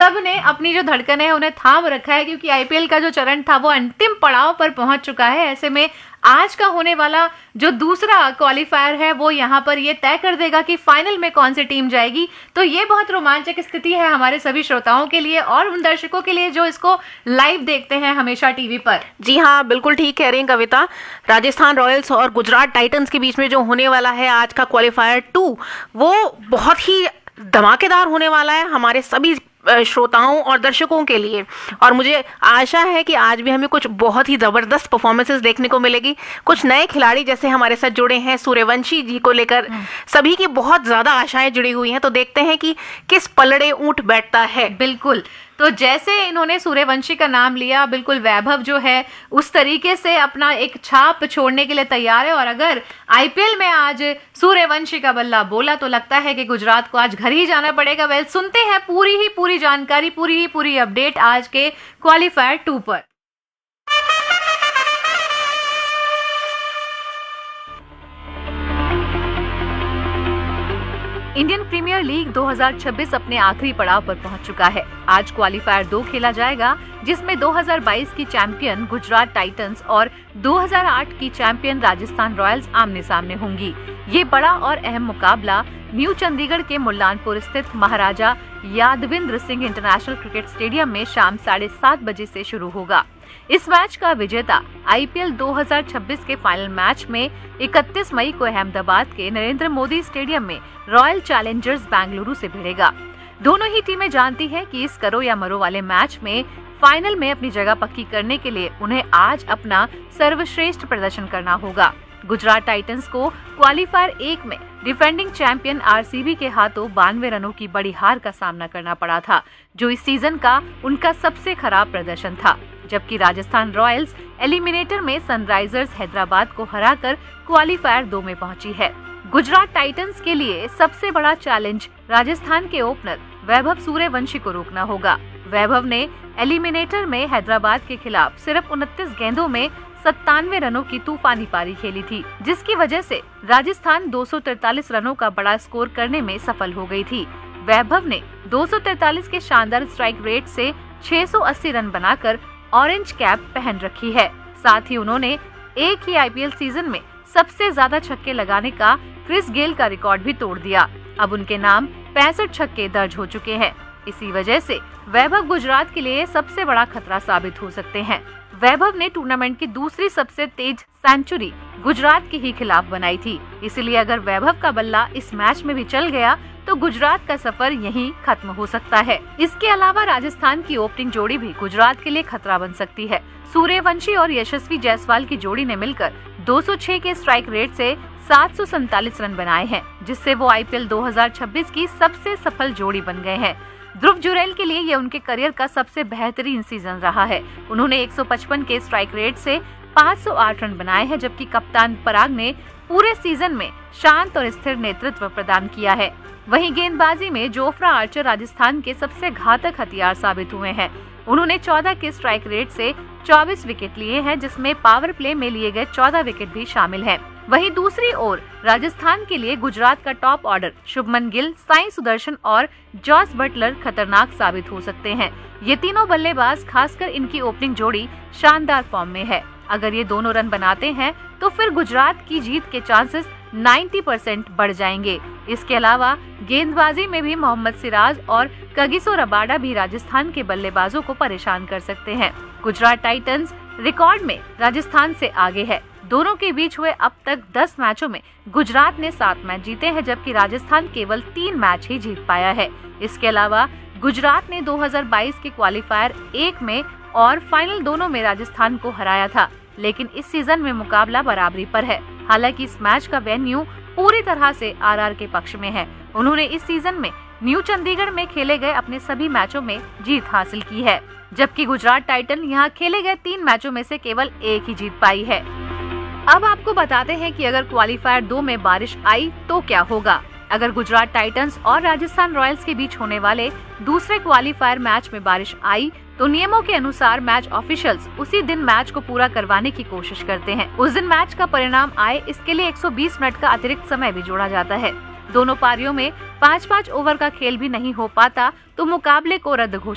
सबने अपनी जो धड़कन है उन्हें थाम रखा है, क्योंकि आईपीएल का जो चरण था वो अंतिम पड़ाव पर पहुंच चुका है। ऐसे में आज का होने वाला जो दूसरा क्वालिफायर है वो यहाँ पर ये तय कर देगा कि फाइनल में कौन सी टीम जाएगी। तो ये बहुत रोमांचक स्थिति है हमारे सभी श्रोताओं के लिए और उन दर्शकों के लिए जो इसको लाइव देखते हैं हमेशा टीवी पर। जी हाँ, बिल्कुल ठीक कह रही हैं कविता। राजस्थान रॉयल्स और गुजरात टाइटंस के बीच में जो होने वाला है आज का क्वालिफायर 2 वो बहुत ही धमाकेदार होने वाला है हमारे सभी श्रोताओं और दर्शकों के लिए। और मुझे आशा है कि आज भी हमें कुछ बहुत ही ज़बरदस्त परफॉर्मेंसेस देखने को मिलेगी। कुछ नए खिलाड़ी जैसे हमारे साथ जुड़े हैं, सूर्यवंशी जी को लेकर सभी की बहुत ज़्यादा आशाएं जुड़ी हुई हैं। तो देखते हैं कि किस पलड़े ऊंट बैठता है। बिल्कुल, तो जैसे इन्होंने सूर्यवंशी का नाम लिया, बिल्कुल वैभव जो है उस तरीके से अपना एक छाप छोड़ने के लिए तैयार है। और अगर आईपीएल में आज सूर्यवंशी का बल्ला बोला तो लगता है कि गुजरात को आज घर ही जाना पड़ेगा। वेल, सुनते हैं पूरी जानकारी, पूरी अपडेट आज के क्वालिफायर 2 पर। इंडियन प्रीमियर लीग 2026 अपने आखिरी पड़ाव पर पहुंच चुका है। आज क्वालिफायर 2 खेला जाएगा, जिसमें 2022 की चैंपियन गुजरात टाइटंस और 2008 की चैंपियन राजस्थान रॉयल्स आमने सामने होंगी। ये बड़ा और अहम मुकाबला न्यू चंडीगढ़ के मुल्लानपुर स्थित महाराजा Yadvindra Singh international cricket stadium में शाम 7:30 बजे से शुरू होगा। इस मैच का विजेता आईपीएल 2026 के फाइनल मैच में 31 मई को अहमदाबाद के नरेंद्र मोदी स्टेडियम में रॉयल चैलेंजर्स बेंगलुरु से भिड़ेगा। दोनों ही टीमें जानती हैं कि इस करो या मरो वाले मैच में फाइनल में अपनी जगह पक्की करने के लिए उन्हें आज अपना सर्वश्रेष्ठ प्रदर्शन करना होगा। गुजरात टाइटंस को क्वालिफायर 1 में डिफेंडिंग चैंपियन आरसीबी के हाथों 92 रनों की बड़ी हार का सामना करना पड़ा था, जो इस सीजन का उनका सबसे खराब प्रदर्शन था। जबकि राजस्थान रॉयल्स एलिमिनेटर में सनराइजर्स हैदराबाद को हराकर क्वालिफायर 2 में पहुंची है। गुजरात टाइटंस के लिए सबसे बड़ा चैलेंज राजस्थान के ओपनर वैभव सूर्यवंशी को रोकना होगा। वैभव ने एलिमिनेटर में हैदराबाद के खिलाफ सिर्फ 29 गेंदों में 97 रनों की तूफानी पारी खेली थी, जिसकी वजह से राजस्थान 243 रनों का बड़ा स्कोर करने में सफल हो गई थी। वैभव ने 243 के शानदार स्ट्राइक रेट से 680 रन बनाकर ऑरेंज कैप पहन रखी है। साथ ही उन्होंने एक ही आईपीएल सीजन में सबसे ज्यादा छक्के लगाने का क्रिस गेल का रिकॉर्ड भी तोड़ दिया। अब उनके नाम 65 छक्के दर्ज हो चुके हैं। इसी वजह से वैभव गुजरात के लिए सबसे बड़ा खतरा साबित हो सकते हैं। वैभव ने टूर्नामेंट की दूसरी सबसे तेज सेंचुरी गुजरात के ही खिलाफ बनाई थी, इसलिए अगर वैभव का बल्ला इस मैच में भी चल गया तो गुजरात का सफर यहीं खत्म हो सकता है। इसके अलावा राजस्थान की ओपनिंग जोड़ी भी गुजरात के लिए खतरा बन सकती है। सूर्यवंशी और यशस्वी जायसवाल की जोड़ी ने मिलकर 206 के स्ट्राइक रेट से 747 रन बनाए हैं, जिससे वो आईपीएल 2026 की सबसे सफल जोड़ी बन गए हैं। ध्रुव जुरैल के लिए ये उनके करियर का सबसे बेहतरीन सीजन रहा है। उन्होंने 155 के स्ट्राइक रेट से 508 रन बनाए हैं, जबकि कप्तान पराग ने पूरे सीजन में शांत और स्थिर नेतृत्व प्रदान किया है। वहीं गेंदबाजी में जोफ्रा आर्चर राजस्थान के सबसे घातक हथियार साबित हुए हैं। उन्होंने 14 के स्ट्राइक रेट से 24 विकेट लिए हैं, जिसमें पावर प्ले में लिए गए 14 विकेट भी शामिल हैं। वहीं दूसरी ओर राजस्थान के लिए गुजरात का टॉप ऑर्डर शुभमन गिल, साई सुदर्शन और जॉस बटलर खतरनाक साबित हो सकते हैं। ये तीनों बल्लेबाज, खासकर इनकी ओपनिंग जोड़ी, शानदार फॉर्म में है। अगर ये दोनों रन बनाते हैं तो फिर गुजरात की जीत के चांसेस 90% बढ़ जाएंगे। इसके अलावा गेंदबाजी में भी मोहम्मद सिराज और कगिसो रबाडा भी राजस्थान के बल्लेबाजों को परेशान कर सकते हैं। गुजरात टाइटंस रिकॉर्ड में राजस्थान से आगे है। दोनों के बीच हुए अब तक 10 मैचों में गुजरात ने 7 मैच जीते हैं, जबकि राजस्थान केवल 3 मैच ही जीत पाया है। इसके अलावा गुजरात ने 2022 के क्वालिफायर 1 में और फाइनल दोनों में राजस्थान को हराया था, लेकिन इस सीजन में मुकाबला बराबरी पर है। हालांकि इस मैच का वेन्यू पूरी तरह से आरआर के पक्ष में है। उन्होंने इस सीजन में न्यू चंडीगढ़ में खेले गए अपने सभी मैचों में जीत हासिल की है, जबकि गुजरात टाइटन यहाँ खेले गए 3 मैचों में से केवल 1 ही जीत पाई है। अब आपको बताते हैं कि अगर क्वालिफायर 2 में बारिश आई तो क्या होगा। अगर गुजरात टाइटंस और राजस्थान रॉयल्स के बीच होने वाले दूसरे क्वालिफायर मैच में बारिश आई तो नियमों के अनुसार मैच ऑफिशियल्स उसी दिन मैच को पूरा करवाने की कोशिश करते हैं। उस दिन मैच का परिणाम आए, इसके लिए 120 मिनट का अतिरिक्त समय भी जोड़ा जाता है। दोनों पारियों में 5-5 ओवर का खेल भी नहीं हो पाता तो मुकाबले को रद्द घोषित